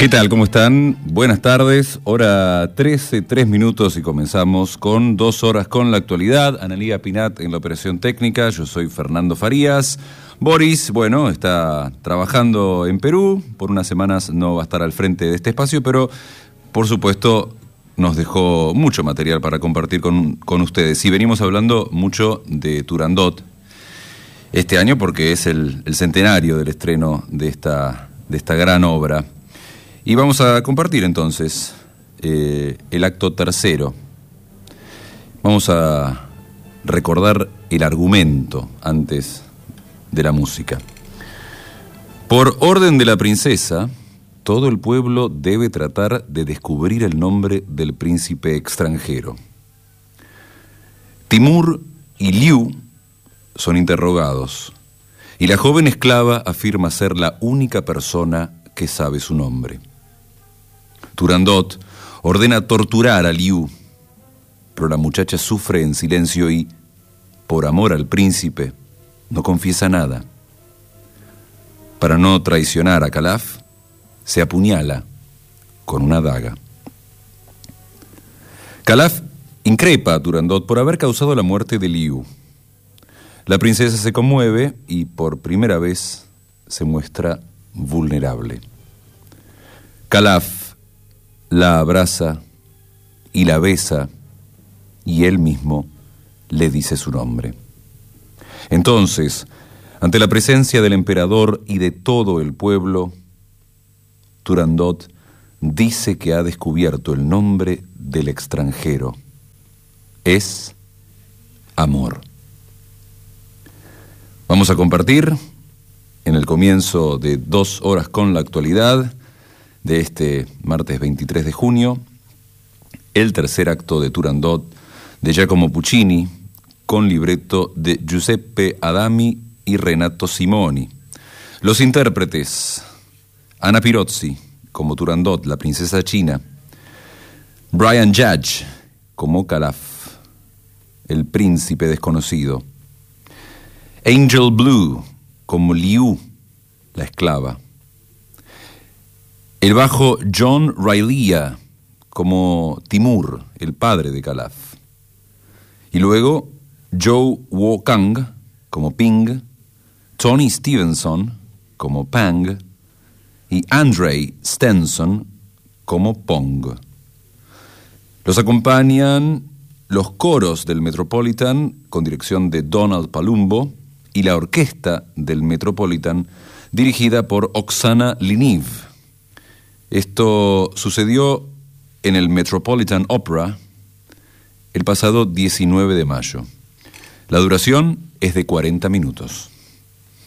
¿Qué tal? ¿Cómo están? Buenas tardes, hora 13, 3 minutos y comenzamos con 2 horas con la actualidad. Analía Pinat en la operación técnica, yo soy Fernando Farías. Boris, bueno, está trabajando en Perú, por unas semanas no va a estar al frente de este espacio, pero por supuesto nos dejó mucho material para compartir con ustedes. Y venimos hablando mucho de Turandot este año porque es el centenario del estreno de esta gran obra. Y vamos a compartir entonces el acto tercero. Vamos a recordar el argumento antes de la música. Por orden de la princesa, todo el pueblo debe tratar de descubrir el nombre del príncipe extranjero. Timur y Liu son interrogados, y la joven esclava afirma ser la única persona que sabe su nombre. Turandot ordena torturar a Liu, pero la muchacha sufre en silencio y, por amor al príncipe, no confiesa nada. Para no traicionar a Calaf, se apuñala con una daga. Calaf increpa a Turandot por haber causado la muerte de Liu. La princesa se conmueve y por primera vez se muestra vulnerable. Calaf la abraza y la besa, y él mismo le dice su nombre. Entonces, ante la presencia del emperador y de todo el pueblo, Turandot dice que ha descubierto el nombre del extranjero. Es amor. Vamos a compartir en el comienzo de 2 horas con la actualidad de este martes 23 de junio, el tercer acto de Turandot de Giacomo Puccini, con libreto de Giuseppe Adami y Renato Simoni. Los intérpretes: Anna Pirozzi como Turandot, la princesa china; Brian Judge como Calaf, el príncipe desconocido; Angel Blue como Liu, la esclava; el bajo John Railia como Timur, el padre de Calaf; y luego Joe Wo Kang como Ping, Tony Stevenson como Pang y Andrei Stenson como Pong. Los acompañan los coros del Metropolitan con dirección de Donald Palumbo y la orquesta del Metropolitan dirigida por Oksana Liniv. Esto sucedió en el Metropolitan Opera el pasado 19 de mayo. La duración es de 40 minutos.